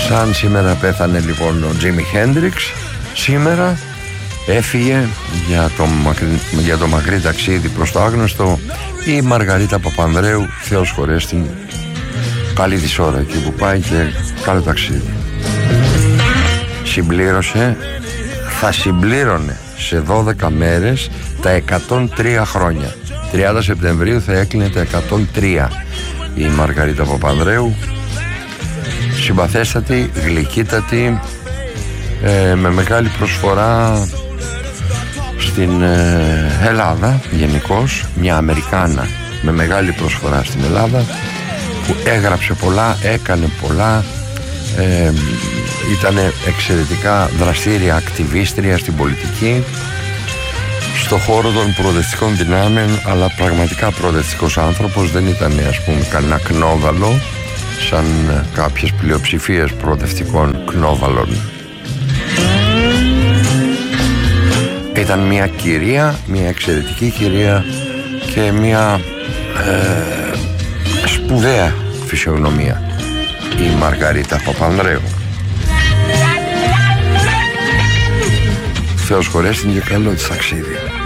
Σαν σήμερα πέθανε λοιπόν ο Τζίμι Χέντριξ, σήμερα έφυγε για το μακρύ ταξίδι προς το άγνωστο η Μαργαρίτα Παπανδρέου, Θεός χωρέσει την, καλή της ώρα εκεί που πάει και καλό ταξίδι. Θα συμπλήρωνε σε 12 μέρες τα 103 χρόνια. 30 Σεπτεμβρίου θα έκλεινε τα 103 η Μαργαρίτα Παπανδρέου. Συμπαθέστατη, γλυκύτατη, με μεγάλη προσφορά στην Ελλάδα γενικώς, μια Αμερικάνα με μεγάλη προσφορά στην Ελλάδα, που έγραψε πολλά, έκανε πολλά, ήταν εξαιρετικά δραστήρια ακτιβίστρια στην πολιτική, στο χώρο των προοδευτικών δυνάμεων, αλλά πραγματικά προοδευτικός άνθρωπος, δεν ήταν ας πούμε κανένα κνόδαλο σαν κάποιες πλειοψηφίες προοδευτικών κνόδαλων. Ήταν μια κυρία, μια εξαιρετική κυρία και μια σπουδαία φυσιογνωμία, η Μαργαρίτα Παπανδρέου. Θεός χωρέσει την και καλό της ταξίδι.